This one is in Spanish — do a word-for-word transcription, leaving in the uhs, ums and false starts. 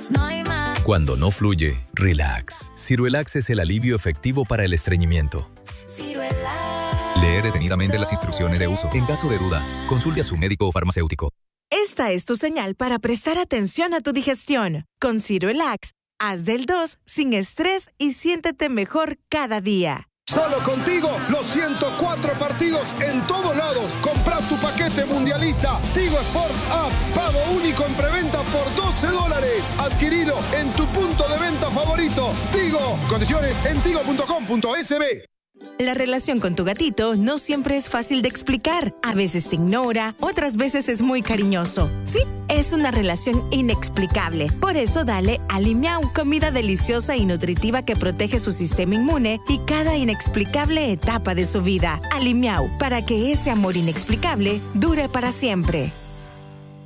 no hay más. Cuando no fluye, relax. Ciruelax es el alivio efectivo para el estreñimiento. Ciruelax. Lee detenidamente las instrucciones de uso. En caso de duda, consulte a su médico o farmacéutico. Esta es tu señal para prestar atención a tu digestión. Con Ciruelax, haz del dos sin estrés y siéntete mejor cada día. Solo contigo, los ciento cuatro partidos en todos lados. Compra tu paquete mundialista. Tigo Sports App. Pago único en preventa por doce dólares. Adquirido en tu punto de venta favorito. Tigo. Condiciones en tigo punto com punto es be. La relación con tu gatito no siempre es fácil de explicar. A veces te ignora, otras veces es muy cariñoso. Sí, es una relación inexplicable. Por eso dale Alimiau, comida deliciosa y nutritiva que protege su sistema inmune y cada inexplicable etapa de su vida. Alimiau, para que ese amor inexplicable dure para siempre.